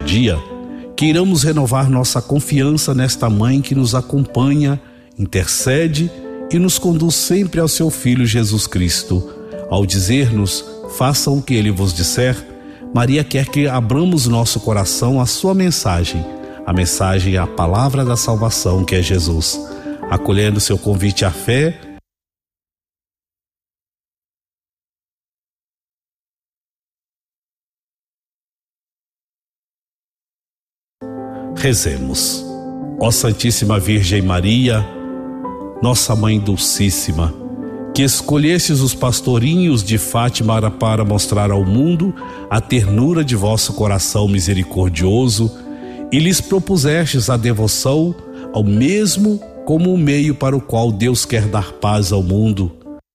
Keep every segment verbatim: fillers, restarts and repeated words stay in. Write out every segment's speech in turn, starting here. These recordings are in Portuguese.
dia, queiramos renovar nossa confiança nesta mãe que nos acompanha, intercede e nos conduz sempre ao seu Filho Jesus Cristo. Ao dizer-nos, façam o que ele vos disser, Maria quer que abramos nosso coração à sua mensagem, a mensagem é a palavra da salvação que é Jesus. Acolhendo seu convite à fé, rezemos. Ó Santíssima Virgem Maria, nossa Mãe Dulcíssima, que escolhestes os pastorinhos de Fátima para mostrar ao mundo a ternura de vosso coração misericordioso e lhes propusestes a devoção ao mesmo como o meio para o qual Deus quer dar paz ao mundo.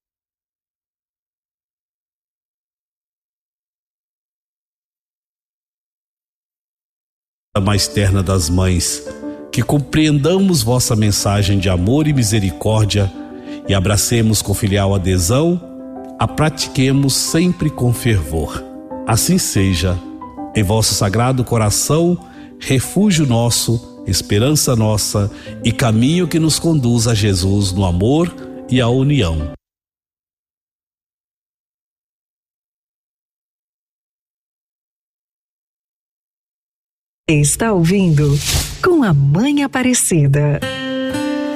A mais terna das mães, que compreendamos vossa mensagem de amor e misericórdia e abracemos com filial adesão, a pratiquemos sempre com fervor. Assim seja, em vosso sagrado coração, refúgio nosso, esperança nossa e caminho que nos conduz a Jesus no amor e à união. Está ouvindo Com a Mãe Aparecida.